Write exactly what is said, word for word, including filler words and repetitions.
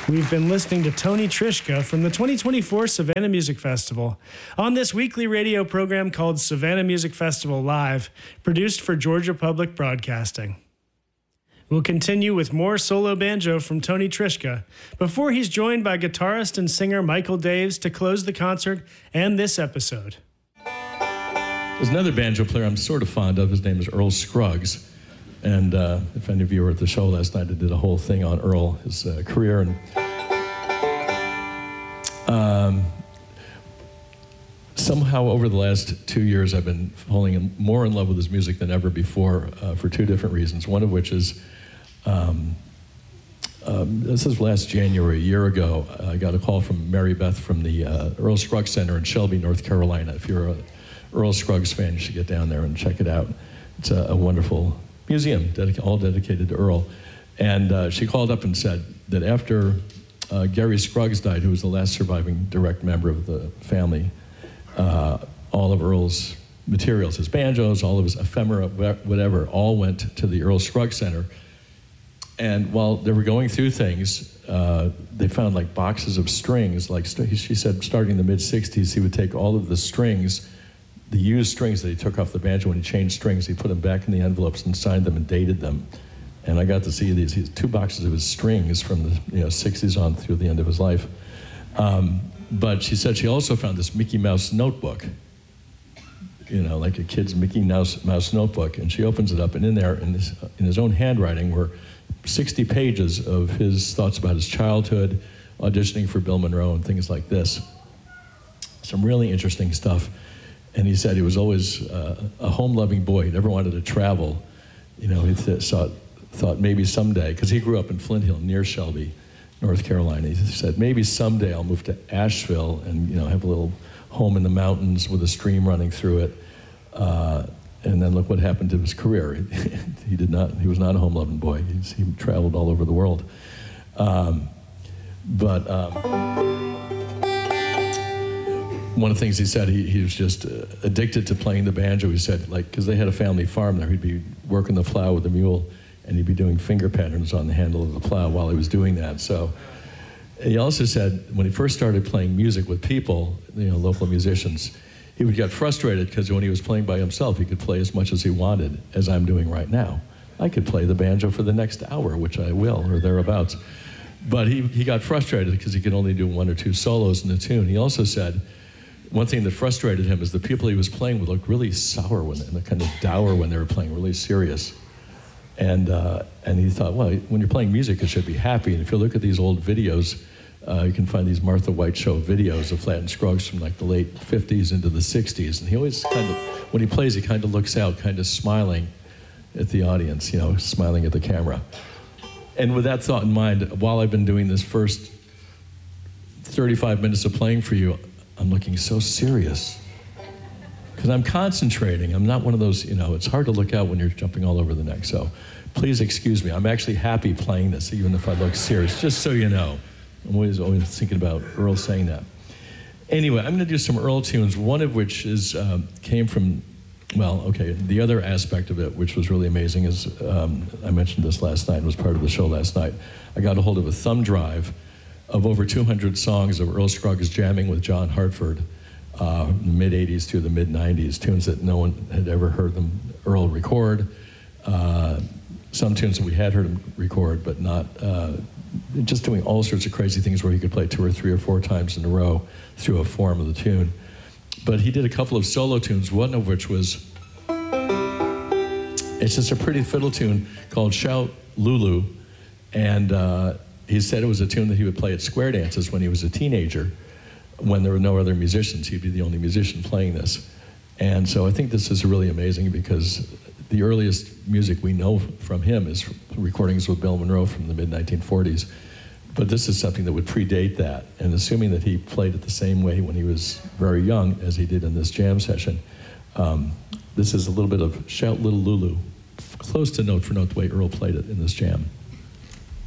We've been listening to Tony Trischka from the twenty twenty-four Savannah Music Festival on this weekly radio program called Savannah Music Festival Live, produced for Georgia Public Broadcasting. We'll continue with more solo banjo from Tony Trischka before he's joined by guitarist and singer Michael Daves to close the concert and this episode. There's another banjo player I'm sort of fond of. His name is Earl Scruggs. And uh, if any of you were at the show last night, I did a whole thing on Earl, his uh, career. And um, somehow over the last two years, I've been falling in, more in love with his music than ever before uh, for two different reasons. One of which is, um, um, this is last January, a year ago, I got a call from Mary Beth from the uh, Earl Scruggs Center in Shelby, North Carolina. If you're a Earl Scruggs fan, you should get down there and check it out. It's a, a wonderful museum, dedica- all dedicated to Earl. And uh, she called up and said that after uh, Gary Scruggs died, who was the last surviving direct member of the family, uh, all of Earl's materials, his banjos, all of his ephemera, whatever, all went to the Earl Scruggs Center. And while they were going through things, uh, they found like boxes of strings. Like st- she said, starting in the mid sixties, he would take all of the strings, the used strings that he took off the banjo when he changed strings, he put them back in the envelopes and signed them and dated them. And I got to see these, these two boxes of his strings from the you know, sixties on through the end of his life. Um, but she said she also found this Mickey Mouse notebook, you know, like a kid's Mickey Mouse, Mouse notebook. And she opens it up, and in there, in, this, in his own handwriting, were sixty pages of his thoughts about his childhood, auditioning for Bill Monroe, and things like this. Some really interesting stuff. And he said he was always uh, a home-loving boy. He never wanted to travel. You know, he th- thought, thought maybe someday, because he grew up in Flint Hill near Shelby, North Carolina. He said, maybe someday I'll move to Asheville and, you know, have a little home in the mountains with a stream running through it. Uh, and then look what happened to his career. He, he did not, he was not a home-loving boy. He's, he traveled all over the world. Um, but... Um, One of the things he said, he, he was just uh, addicted to playing the banjo. He said, like, because they had a family farm there, he'd be working the plow with the mule, and he'd be doing finger patterns on the handle of the plow while he was doing that. So he also said when he first started playing music with people, you know, local musicians, he would get frustrated because when he was playing by himself, he could play as much as he wanted, as I'm doing right now. I could play the banjo for the next hour, which I will, or thereabouts. But he, he got frustrated because he could only do one or two solos in the tune. He also said, one thing that frustrated him is the people he was playing would look really sour when, and kind of dour when they were playing, really serious. And uh, and he thought, well, when you're playing music, it should be happy. And if you look at these old videos, uh, you can find these Martha White Show videos of Flatt and Scruggs from like the late fifties into the sixties. And he always kind of, when he plays, he kind of looks out, kind of smiling at the audience, you know, smiling at the camera. And with that thought in mind, while I've been doing this first thirty-five minutes of playing for you, I'm looking so serious because I'm concentrating. I'm not one of those, you know, it's hard to look out when you're jumping all over the neck. So please excuse me. I'm actually happy playing this, even if I look serious, just so you know. I'm always, always thinking about Earl saying that. Anyway, I'm going to do some Earl tunes, one of which is um, came from, well, okay, the other aspect of it, which was really amazing, is um, I mentioned this last night, was part of the show last night. I got a hold of a thumb drive of over two hundred songs of Earl Scruggs jamming with John Hartford, uh, in the mid-eighties through the mid-nineties, tunes that no one had ever heard them Earl record, uh, some tunes that we had heard him record, but not, uh, just doing all sorts of crazy things where he could play two or three or four times in a row through a form of the tune. But he did a couple of solo tunes, one of which was, it's just a pretty fiddle tune called Shout Lulu, and uh, he said it was a tune that he would play at square dances when he was a teenager, when there were no other musicians. He'd be the only musician playing this. And so I think this is really amazing because the earliest music we know from him is recordings with Bill Monroe from the mid nineteen forties. But this is something that would predate that. And assuming that he played it the same way when he was very young as he did in this jam session, um, this is a little bit of Shout Little Lulu, close to note for note the way Earl played it in this jam.